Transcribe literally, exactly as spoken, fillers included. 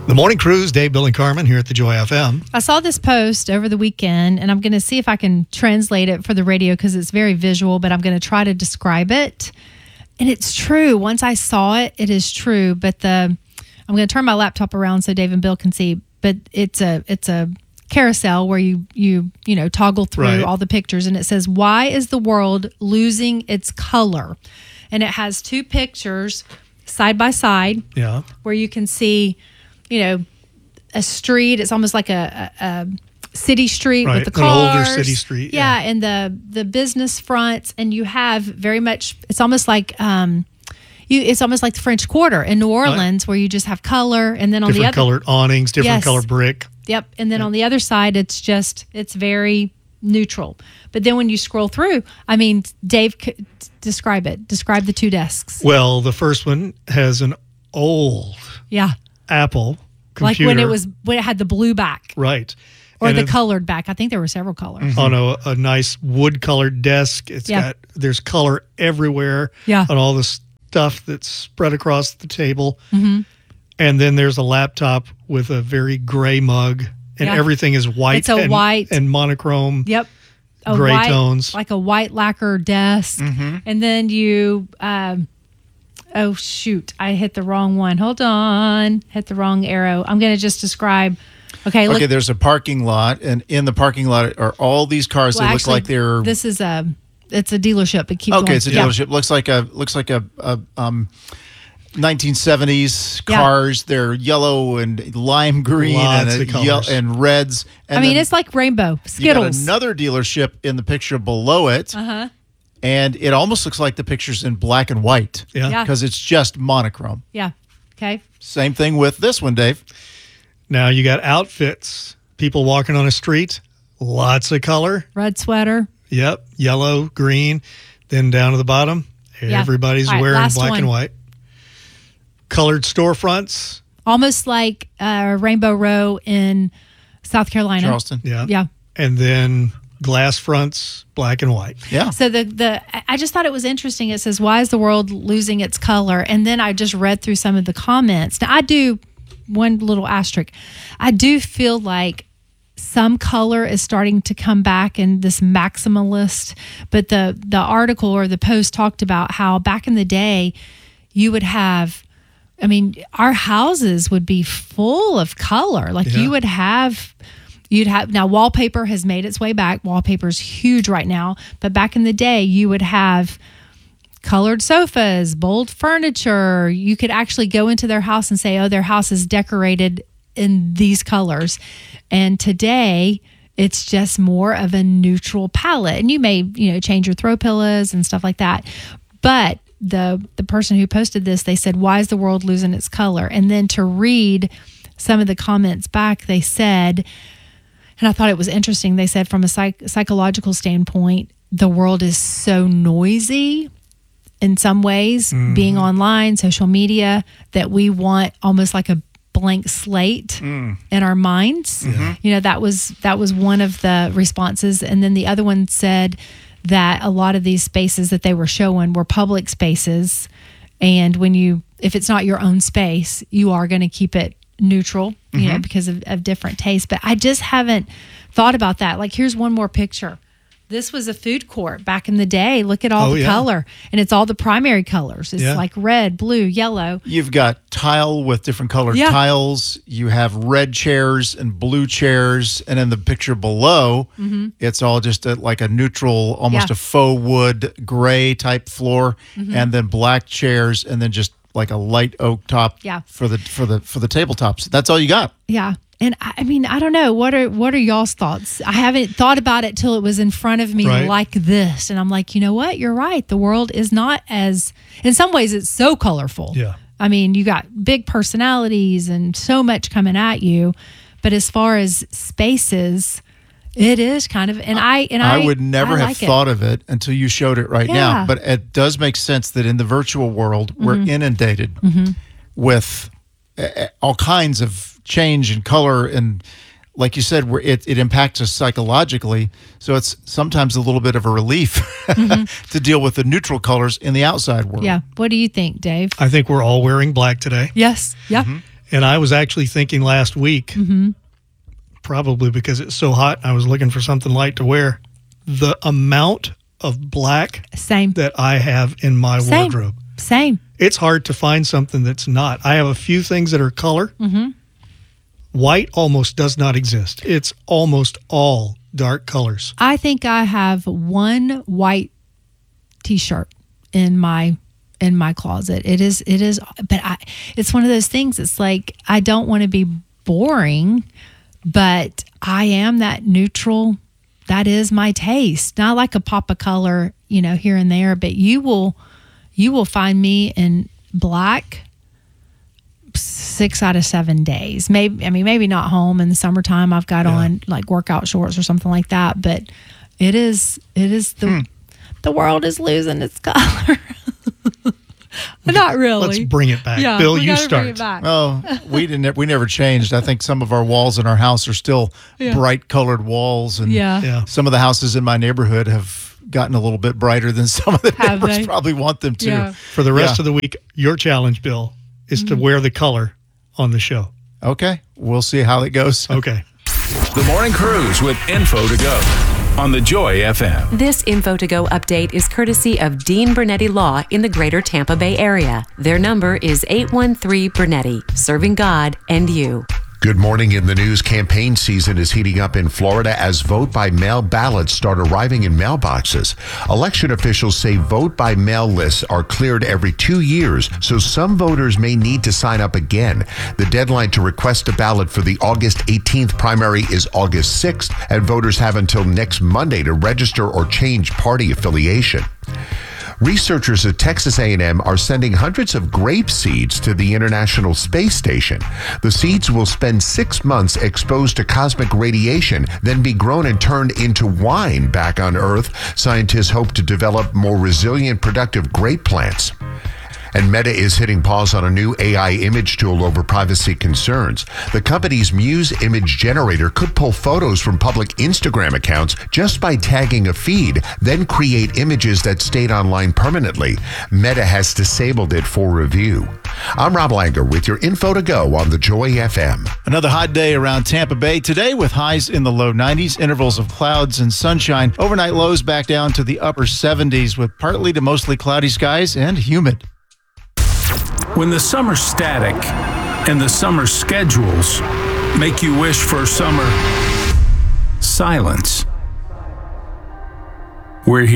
The Morning Cruise, Dave, Bill, and Carmen here at the Joy F M. I saw this post over the weekend, and I'm going to see if I can translate it for the radio because it's very visual, but I'm going to try to describe it. And it's true. Once I saw it, it is true. But the I'm going to turn my laptop around so Dave and Bill can see. But it's a it's a carousel where you you you know toggle through Right. all the pictures, and it says, "Why is the world losing its color?" And it has two pictures side by side Yeah. where you can see, you know, a street. It's almost like a, a, a city street Right, with the an older cars. city street, Yeah, yeah. and the the business fronts, and you have very much. It's almost like um, you. It's almost like the French Quarter in New Orleans, where you just have color, and then on Different the other, colored awnings, different Yes. color brick. Yep, and then on the other side, it's just it's very neutral. But then when you scroll through, I mean, Dave, c- describe it. Describe the two desks. Well, the first one has an old Yeah, Apple like computer. when it was when it had the blue back. Right. Or And the it- colored back. I think there were several colors. on a, a nice wood-colored desk. It's Yeah. got, there's color everywhere Yeah. on all the stuff that's spread across the table. Mm-hmm. And then there's a laptop with a very gray mug, and Yeah. everything is white, It's a and, white- and monochrome. Yep. A Gray white, tones. Like a white lacquer desk. And then you, um, oh, shoot. I hit the wrong one. Hold on. Hit the wrong arrow. I'm going to just describe. Okay. Look. Okay, there's a parking lot, and in the parking lot are all these cars. well, they look actually, like they're This is a, it's a dealership. But keep okay. going. It's a Yeah. dealership. Looks like a looks like a, a um, nineteen seventies Yeah. cars. They're yellow and lime green Lots and of a colors. yel- and reds. And I mean, then it's like rainbow. you got Skittles. another dealership in the picture below it, Uh-huh. and it almost looks like the picture's in black and white. Yeah. Yeah. because it's just monochrome. Yeah. Okay. Same thing with this one, Dave. Now you got outfits, people walking on a street, lots of color. Red sweater. Yep, yellow, green. Then down to the bottom, Yeah. everybody's All right, wearing last black one. and white. Colored storefronts. Almost like uh, Rainbow Row in South Carolina. Charleston. Yeah. Yeah. And then glass fronts, black and white. Yeah. So the the I just thought it was interesting. It says, "Why is the world losing its color?" And then I just read through some of the comments. Now I do one little asterisk. I do feel like some color is starting to come back in this maximalist. But the the article or the post talked about how back in the day you would have. I mean, our houses would be full of color. Like Yeah. you would have. You'd have now wallpaper has made its way back. Wallpaper's huge right now, but back in the day you would have colored sofas, bold furniture. You could actually go into their house and say, "Oh, their house is decorated in these colors." And today it's just more of a neutral palette. And you may, you know, change your throw pillows and stuff like that. But the the person who posted this, they said, "Why is the world losing its color?" And then to read some of the comments back, they said, and I thought it was interesting. They said from a psych- psychological standpoint, the world is so noisy in some ways, being online, social media, that we want almost like a blank slate in our minds. You know, that was that was one of the responses. And then the other one said that a lot of these spaces that they were showing were public spaces. And when you, if it's not your own space, you are going to keep it neutral, you know, because of, of different tastes. But I just haven't thought about that. Like, here's one more picture. This was a food court back in the day. Look at all Oh, the yeah. color. And it's all the primary colors. It's Yeah. like red, blue, yellow. You've got tile with different colored Yeah. tiles. You have red chairs and blue chairs. And in the picture below, it's all just a, like a neutral, almost Yeah. a faux wood gray type floor, and then black chairs, and then just like a light oak top Yeah. for the for the for the tabletops. That's all you got. Yeah. And I I mean, I don't know. What are what are y'all's thoughts? I haven't thought about it till it was in front of me Right. like this. And I'm like, you know what? You're right. The world is not as, in some ways, it's so colorful. Yeah. I mean, you got big personalities and so much coming at you. But as far as spaces, it is kind of, and I, and I, I would never I have like it. thought of it until you showed it right Yeah. now. But it does make sense that in the virtual world, we're inundated with uh, all kinds of change and color. And like you said, we're, it, it impacts us psychologically. So it's sometimes a little bit of a relief to deal with the neutral colors in the outside world. Yeah. What do you think, Dave? I think we're all wearing black today. Yes. Yeah. And I was actually thinking last week, Mm-hmm. probably because it's so hot, I was looking for something light to wear. The amount of black Same. that I have in my Same. wardrobe. Same. It's hard to find something that's not. I have a few things that are color. Mm-hmm. White almost does not exist. It's almost all dark colors. I think I have one white T-shirt in my in my closet. It is it is, but I. It's one of those things. It's like I don't want to be boring, but I am that neutral. That is my taste. Not like a pop of color, you know, here and there. But you will you will find me in black six out of seven days. Maybe I mean maybe not home in the summertime. I've got Yeah. on like workout shorts or something like that. But it is it is the Hmm. the world is losing its color. Not really. Let's bring it back. yeah, Bill, we you gotta start. Bring it back. Oh, we didn't. We never changed. I think some of our walls in our house are still Yeah. bright colored walls, and Yeah. Yeah. some of the houses in my neighborhood have gotten a little bit brighter than some of the Have neighbors they? probably want them to. Yeah. For the rest Yeah. of the week, your challenge, Bill, is Mm-hmm. to wear the color on the show. Okay, we'll see how it goes. Okay. The Morning Cruise with info to go on the Joy F M. This Info to Go update is courtesy of Dean Bernetti Law in the greater Tampa Bay area. Their number is eight one three Bernetti, serving God and you. Good morning. In the news, campaign season is heating up in Florida as vote-by-mail ballots start arriving in mailboxes. Election officials say vote-by-mail lists are cleared every two years, so some voters may need to sign up again. The deadline to request a ballot for the August eighteenth primary is August sixth, and voters have until next Monday to register or change party affiliation. Researchers at Texas A and M are sending hundreds of grape seeds to the International Space Station. The seeds will spend six months exposed to cosmic radiation, then be grown and turned into wine back on Earth. Scientists hope to develop more resilient, productive grape plants. And Meta is hitting pause on a new A I image tool over privacy concerns. The company's Muse image generator could pull photos from public Instagram accounts just by tagging a feed, then create images that stayed online permanently. Meta has disabled it for review. I'm Rob Langer with your info to go on the Joy F M. Another hot day around Tampa Bay today with highs in the low nineties, intervals of clouds and sunshine. Overnight lows back down to the upper seventies with partly to mostly cloudy skies and humid. When the summer static and the summer schedules make you wish for summer silence, we're here.